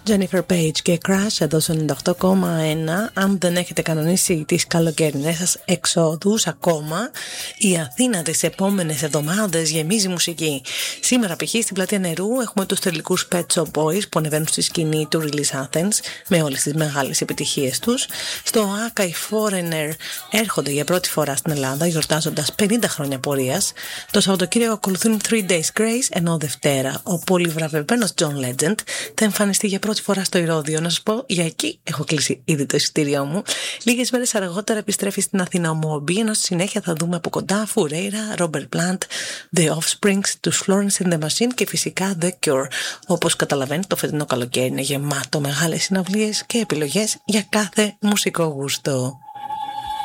Jennifer Page και Crash εδώ στο 98,1. Αν δεν έχετε κανονίσει τις καλοκαιρινές σας εξόδους ακόμα, η Αθήνα τις επόμενες εβδομάδες γεμίζει μουσική. Σήμερα π.χ. στην Πλατεία Νερού έχουμε τους τελικούς Pet Shop Boys που ανεβαίνουν στη σκηνή του Release Athens με όλες τις μεγάλες επιτυχίες τους. Στο Άκα οι Foreigner έρχονται για πρώτη φορά στην Ελλάδα γιορτάζοντας 50 χρόνια πορείας. Το Σαββατοκύριακο ακολουθούν 3 Days Grace, ενώ Δευτέρα ο πολυβραβευμένος John Legend θα εμφανιστεί για πρώτη φορά στο Ηρώδειο. Να σας πω, για εκεί έχω κλείσει ήδη το εισιτήριό μου. Λίγες μέρες αργότερα επιστρέφει στην Αθήνα ο Μόμπι, ενώ στη συνέχεια θα δούμε από κοντά Φουρέιρα, Robert Plant, The Offsprings, τους Florence and the Machine και φυσικά The Cure. Όπως καταλαβαίνετε, το φετινό καλοκαίρι είναι γεμάτο μεγάλες συναυλίες και επιλογές για κάθε μουσικό γούστο.